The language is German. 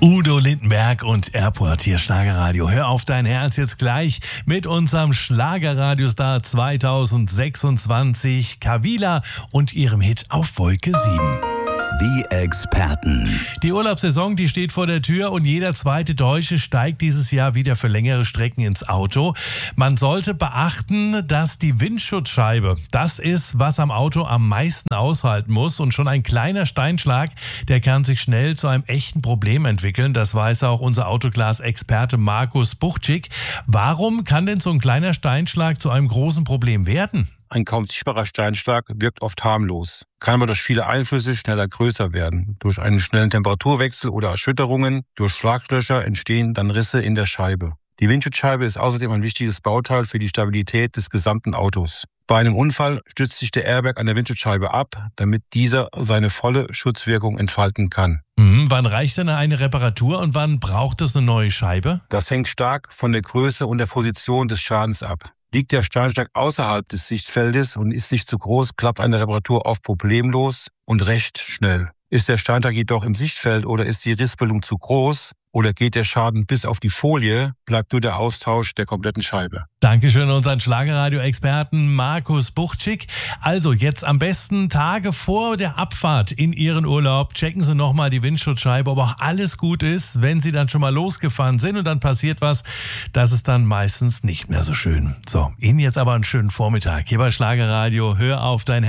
Udo Lindenberg und Airport hier Schlagerradio. Hör auf dein Herz jetzt gleich mit unserem Schlagerradiostar 2026, Kavila und ihrem Hit Auf Wolke 7. Die Experten. Die Urlaubssaison, die steht vor der Tür und jeder zweite Deutsche steigt dieses Jahr wieder für längere Strecken ins Auto. Man sollte beachten, dass die Windschutzscheibe das ist, was am Auto am meisten aushalten muss. Und schon ein kleiner Steinschlag, der kann sich schnell zu einem echten Problem entwickeln. Das weiß auch unser Autoglas-Experte Markus Buchczyk. Warum kann denn so ein kleiner Steinschlag zu einem großen Problem werden? Ein kaum sichtbarer Steinschlag wirkt oft harmlos, kann aber durch viele Einflüsse schneller größer werden. Durch einen schnellen Temperaturwechsel oder Erschütterungen, durch Schlaglöcher entstehen dann Risse in der Scheibe. Die Windschutzscheibe ist außerdem ein wichtiges Bauteil für die Stabilität des gesamten Autos. Bei einem Unfall stützt sich der Airbag an der Windschutzscheibe ab, damit dieser seine volle Schutzwirkung entfalten kann. Wann reicht denn eine Reparatur und wann braucht es eine neue Scheibe? Das hängt stark von der Größe und der Position des Schadens ab. Liegt der Steinschlag außerhalb des Sichtfeldes und ist nicht zu groß, klappt eine Reparatur oft problemlos und recht schnell. Ist der Steinschlag jedoch im Sichtfeld oder ist die Rissbildung zu groß oder geht der Schaden bis auf die Folie, bleibt nur der Austausch der kompletten Scheibe. Dankeschön unseren Schlagerradio-Experten Markus Buchczyk. Also jetzt am besten Tage vor der Abfahrt in Ihren Urlaub checken Sie nochmal die Windschutzscheibe, ob auch alles gut ist, wenn Sie dann schon mal losgefahren sind und dann passiert was. Das ist dann meistens nicht mehr so schön. So, Ihnen jetzt aber einen schönen Vormittag. Hier bei Schlagerradio, hör auf dein